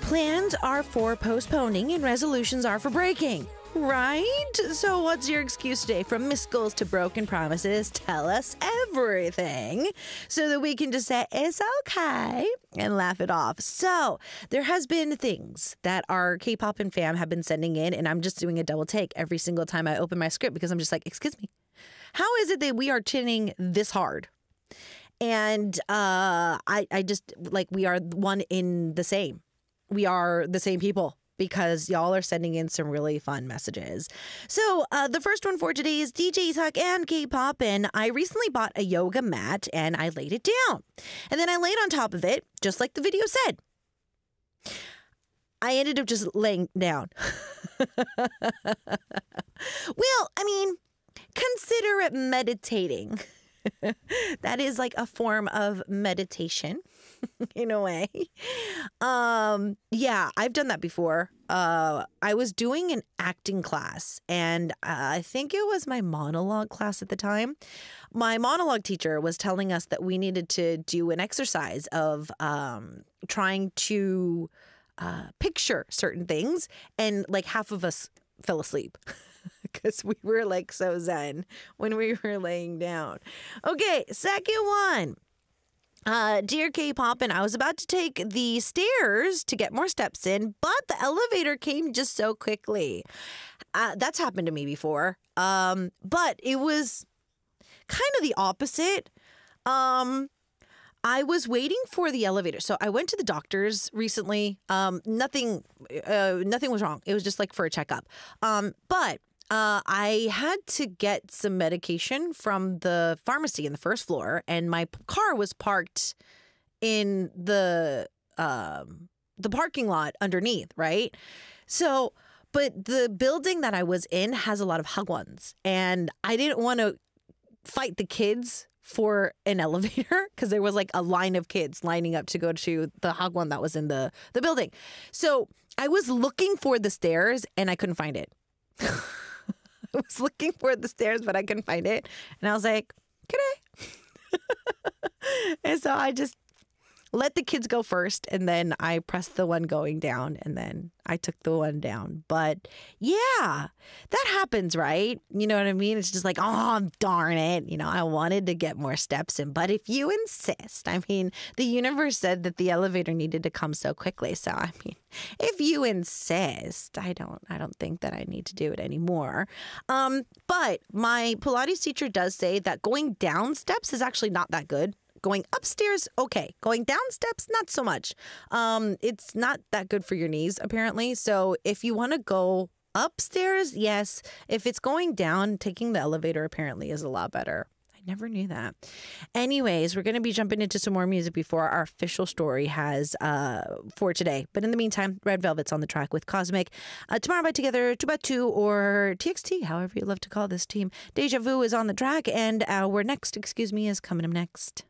Plans are for postponing and resolutions are for breaking, right? So what's your excuse today? From missed goals to broken promises, tell us everything so that we can just say it's okay and laugh it off. So there has been things that our K-pop and fam have been sending in, and I'm just doing a double take every single time I open my script because I'm just like, excuse me, how is it that we are chinning this hard? And I just like, we are one in the same. We are the same people because y'all are sending in some really fun messages. So the first one for today is DJ Talk and K-pop. And I recently bought a yoga mat and I laid it down. And then I laid on top of it, just like the video said. I ended up just laying down. Well, I mean, consider it meditating. That is like a form of meditation in a way. Yeah, I've done that before. I was doing an acting class and I think it was my monologue class at the time. My monologue teacher was telling us that we needed to do an exercise of trying to picture certain things, and like half of us fell asleep. Because we were like so zen when we were laying down. Okay, second one. Dear K-pop, and I was about to take the stairs to get more steps in, but the elevator came just so quickly. That's happened to me before. But it was kind of the opposite. I was waiting for the elevator. So I went to the doctor's recently. Nothing was wrong. It was just like for a checkup. But I had to get some medication from the pharmacy in the first floor, and my car was parked in the parking lot underneath, right? So, but the building that I was in has a lot of Hagwons, and I didn't want to fight the kids for an elevator because there was like a line of kids lining up to go to the Hagwon that was in the building. So I was looking for the stairs and I couldn't find it. I was looking for the stairs, but I couldn't find it. And I was like, can I? And so I just let the kids go first. And then I pressed the one going down. And then I took the one down. But yeah, that happens, right? You know what I mean? It's just like, oh, darn it. You know, I wanted to get more steps in. But if you insist, I mean, the universe said that the elevator needed to come so quickly. So, I mean, if you insist, I don't think that I need to do it anymore. But my Pilates teacher does say that going down steps is actually not that good. Going upstairs, okay. Going down steps, not so much. It's not that good for your knees, apparently. So if you want to go upstairs, yes. If it's going down, taking the elevator apparently is a lot better. I never knew that. Anyways, we're going to be jumping into some more music before our official story has for today. But in the meantime, Red Velvet's on the track with Cosmic. Tomorrow by Together, 2x2, or TXT, however you love to call this team. Deja Vu is on the track, and our next, is coming up next.